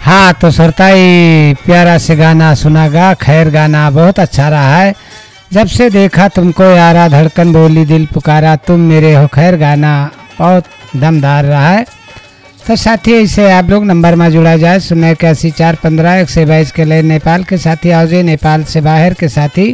हाँ तो श्रोता ये प्यारा से गाना सुनागा। खैर गाना बहुत अच्छा रहा है। जब से देखा तुमको यारा धड़कन बोली दिल पुकारा तुम मेरे हो। खैर गाना बहुत दमदार रहा है। तो साथी इसे आप लोग नंबर में जुड़ा जाए 081-415-122 के लिए नेपाल के साथी आओजे, नेपाल से बाहर के साथी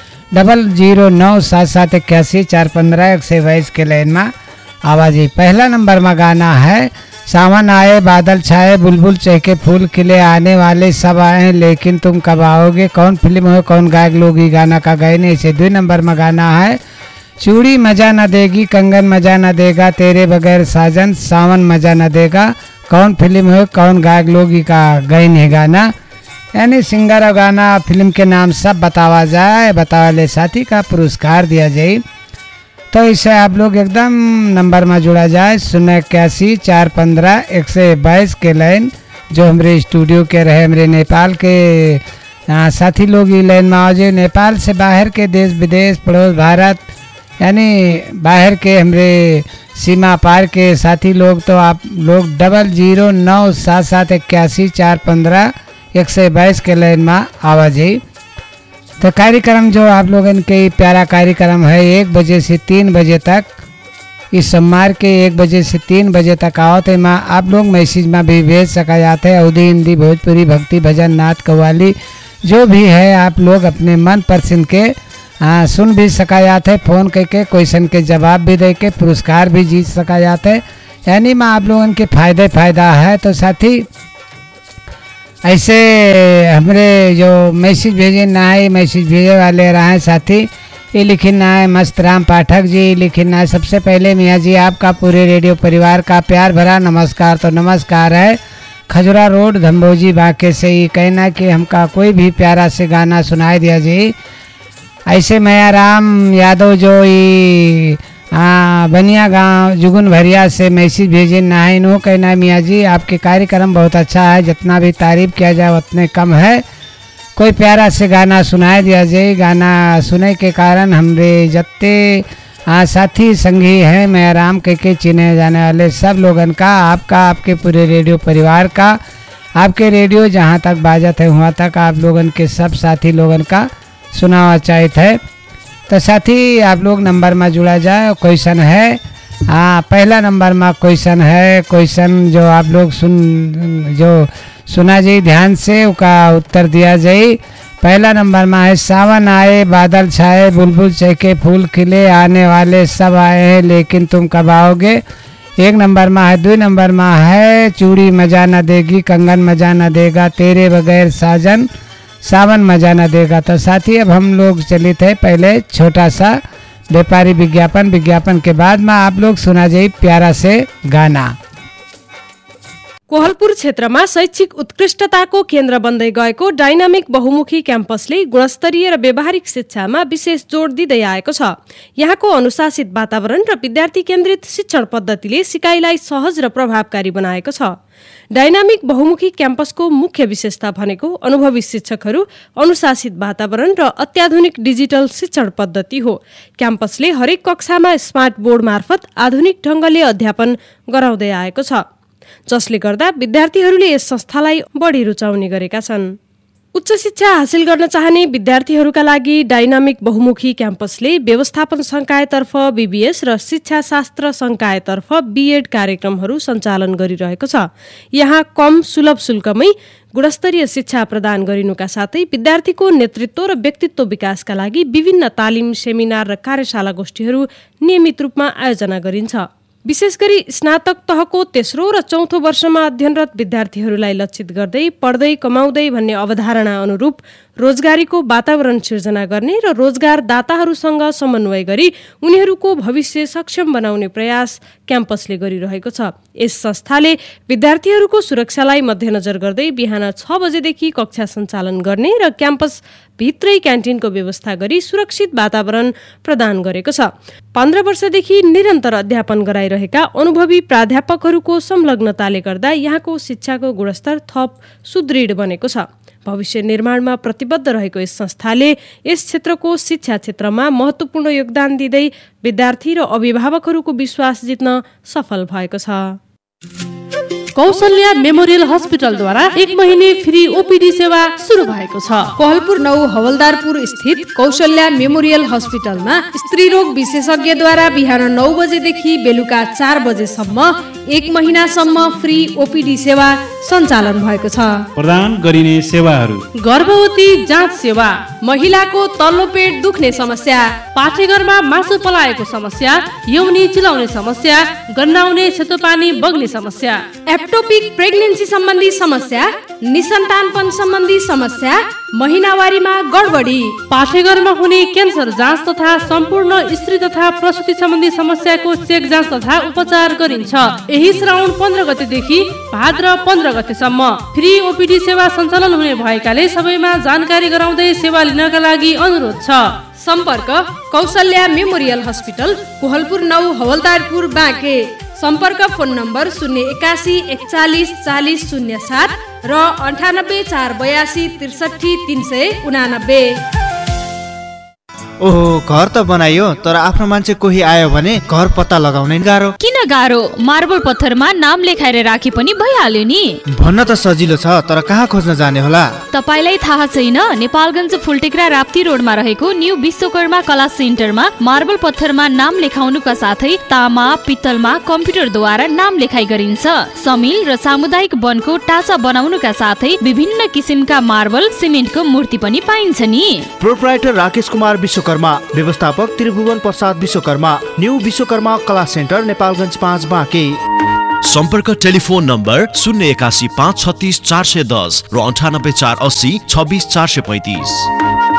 0097718415-122 के लाइन में आवाज़ी। पहला नंबर में गाना है सावन आए बादल छाए बुलबुल चहके फूल खिले आने वाले सब आए हैं लेकिन तुम कब आओगे। कौन फिल्म हो कौन गायक लोग ये गाना का गए नहीं। इसे 2 नंबर में गाना है चूड़ी मजा न देगी कंगन मजा न देगा तेरे बगैर साजन सावन मजा न देगा। कौन फिल्म हो कौन गायक लोग का गए नहीं गाना, यानी सिंगर और गाना फिल्म के नाम सब बतावा जाए, बतावाले साथी का पुरस्कार दिया जाए। तो इसे आप लोग एकदम नंबर में जुड़ा जाए 081-415-122 के लाइन जो हमारे स्टूडियो के रहे हमारे नेपाल के साथी लोग ये लाइन में आओ जाए। नेपाल से बाहर के देश विदेश पड़ोस भारत यानी बाहर के हमारे सीमा पार के साथी लोग तो आप लोग 0097718415-122 के लाइन में आवाज़ है। तो कार्यक्रम जो आप लोगों के प्यारा कार्यक्रम है 1 बजे से 3 बजे तक, इस सोमवार के 1 बजे से 3 बजे तक आओ तो माँ आप लोग मैसेज में भी भेज सका जाते हैं। अवधी हिंदी भोजपुरी भक्ति भजन नाथ कव्वाली जो भी है आप लोग अपने मन पसंद के सुन भी सका जाते है। फ़ोन करके क्वेश्चन के जवाब भी दे के पुरस्कार भी जीत सका जाते है, यानी माँ आप लोगों के फ़ायदा है। तो साथी ऐसे हमारे जो मैसेज भेजे ना है मैसेज भेजे वाले रहे साथी ये लिखना है मस्त राम पाठक जी लिखना है। सबसे पहले मियाँ जी आपका पूरे रेडियो परिवार का प्यार भरा नमस्कार। तो नमस्कार है खजुरा रोड धम्बोजी बाके से ये कहना कि हमका कोई भी प्यारा से गाना सुनाई दिया जी। ऐसे मैया राम यादव जो ये बनिया गांव जुगुन भरिया से मैसेज भेजे ना है इन्हों कहना है मियाँ जी आपके कार्यक्रम बहुत अच्छा है, जितना भी तारीफ किया जाए उतने कम है। कोई प्यारा से गाना सुनाए दिया जाए। गाना सुने के कारण हमरे जत्ते साथी संगी हैं मैं आराम के चिने जाने वाले सब लोगन का आपका आपके पूरे रेडियो परिवार का आपके रेडियो जहाँ तक बाजत है वहाँ तक आप लोगन के सब साथी लोगन का सुनावा चाहिए है। तो साथी आप लोग नंबर में जुड़ा जाए। क्वेश्चन है पहला नंबर में क्वेश्चन है। क्वेश्चन जो आप लोग सुना जाए ध्यान से उसका उत्तर दिया जाए। पहला नंबर में है सावन आए बादल छाए बुलबुल चहके फूल खिले आने वाले सब आए हैं लेकिन तुम कब आओगे। 1 नंबर में है। 2 नंबर में है चूड़ी मजा न देगी कंगन मजा न देगा तेरे बगैर साजन सावन मजा न देगा। तो साथी अब हम लोग चले थे पहले छोटा सा व्यापारी विज्ञापन के बाद में आप लोग सुना जाए प्यारा से गाना। कोहलपुर क्षेत्रमा शैक्षिक उत्कृष्टताको केन्द्र बन्दै गएको डाइनामिक बहुमुखी क्याम्पसले गुणस्तरीय र व्यावहारिक शिक्षामा विशेष जोड दिँदै आएको छ। यहाँको अनुशासित वातावरण र विद्यार्थी केन्द्रित शिक्षण पद्धतिले सिकाइलाई सहज र प्रभावकारी बनाएको छ। डाइनामिक बहुमुखी क्याम्पसको मुख्य विशेषता भनेको अनुभवी शिक्षकहरू, अनुशासित वातावरण र अत्याधुनिक डिजिटल शिक्षण पद्धति हो। क्याम्पसले हरेक कक्षामा स्मार्ट बोर्ड मार्फत आधुनिक ढङ्गले अध्यापन गराउँदै आएको छ, जसले गर्दा विद्यार्थीहरूले यस संस्थालाई बढी रुचाउने गरेका छन्। उच्च शिक्षा हासिल गर्न चाहने विद्यार्थीहरूका लागि डाइनामिक बहुमुखी क्याम्पसले व्यवस्थापन संकायतर्फ बीबीएस र शिक्षा शास्त्र संकायतर्फ बीएड कार्यक्रमहरू सञ्चालन गरिरहेको छ। यहाँ कम सुलभ शुल्कमै गुणस्तरीय शिक्षा प्रदान गरिनुका साथै विद्यार्थीको नेतृत्व र व्यक्तित्व विकासका लागि विभिन्न तालिम सेमिनार र कार्यशाला गोष्ठीहरू नियमित रूपमा आयोजना गरिन्छ। विशेष गरी स्नातक तहको तेस्रो र चौथो वर्षमा अध्ययनरत विद्यार्थीहरूलाई लक्षित गर्दै पढ्दै कमाउँदै भन्ने अवधारणा अनुरूप रोजगारीको वातावरण सिर्जना गर्ने र रोजगारदाताहरूसँग समन्वय गरी उनीहरूको भविष्य सक्षम बनाउने प्रयास क्याम्पसले गरिरहेको छ। यस संस्थाले विद्यार्थीहरूको सुरक्षालाई मध्यनजर गर्दै बिहान 6 बजेदेखि कक्षा सञ्चालन गर्ने र क्याम्पस भित्रै क्यान्टिनको व्यवस्था गरी सुरक्षित वातावरण प्रदान गरेको छ। 15 वर्षदेखि निरन्तर अध्यापन गराइरहेका अनुभवी प्राध्यापकहरूको संलग्नताले गर्दा यहाँको शिक्षाको गुणस्तर थप सुदृढ बनेको छ। भविष्य निर्माणमा प्रतिबद्ध रहेको यस संस्थाले यस क्षेत्रको शिक्षा क्षेत्रमा महत्त्वपूर्ण योगदान दिँदै विद्यार्थी र अभिभावकहरूको विश्वास जित्न सफल भएको छ। कौशल्या मेमोरियल हस्पिटलद्वारा 1 महिने फ्री ओपीडी सेवा सुरु भएको छ। कोहलपुर 9 हवलदारपुर स्थित कौशल्या मेमोरियल हस्पिटलमा स्त्री रोग विशेषज्ञद्वारा बिहान 9 बजेदेखि बेलुका 4 बजेसम्म 1 महिनासम्म फ्री ओपीडी सेवा सञ्चालन भएको छ। प्रदान गरिने सेवाहरू: गर्भवती जाँच सेवा, महिलाको तल्लो पेट दुख्ने समस्या, पाठेघरमा मासु पलाएको समस्या, यौनी चिलाउने समस्या, गन्नाउने सेतो पानी बग्ने समस्या, एप्टोपिक प्रेग्नेन्सी सम्बन्धी समस्या, निसन्तानपन सम्बन्धी समस्या, महिनावारीमा गडबडी, पाठेघरमा हुने क्यान्सर जाँच तथा सम्पूर्ण स्त्री तथा प्रसुति सम्बन्धी समस्याको चेक जाँच तथा उपचार गरिन्छ। यही श्रावण 15 गतेदेखि भाद्र 15 गतेसम्म फ्री ओपीडी सेवा सञ्चालन हुने भएकाले सबैमा जानकारी गराउँदै सेवा लिनका लागि अनुरोध छ। सम्पर्क कौशल्या मेमोरियल हस्पिटल, कोहलपुर 9 हवलदारपुर बाँके। सम्पर्क फोन नम्बर 081 41 40 07 र 98 482 63 389। ओहो, घर त बनाइयो तर आफ्नो मान्छे कोही आयो भने घर पत्ता लगाउनै गाह्रो। किन गाह्रो? मार्बल पत्थरमा नाम लेखाएर राखे पनि भइहाल्यो नि। भन्न त सजिलो छ तर कहाँ खोज्न जाने होला? तपाईलाई थाहा छैन? नेपालगञ्ज फुलटेक्रा राप्ती रोडमा रहेको न्यू विश्वकर्मा कला सेन्टरमा मार्बल पत्थरमा नाम लेखाउनुका साथै तामा पित्तलमा कम्प्युटरद्वारा नाम लेखाइ गरिन्छ। समिल र सामुदायिक वनको टाचा बनाउनुका साथै विभिन्न किसिमका मार्बल सिमेन्टको मूर्ति पनि पाइन्छ नि। प्रोप्राइटर राकेश कुमार विश्वकर्मा, व्यवस्थापक त्रिभुवन प्रसाद विश्वकर्मा, न्यू विश्वकर्मा कला सेन्टर, नेपालगञ्ज 5 बाँके। सम्पर्क टेलिफोन नम्बर 081 536 410 र 98 480 26 435।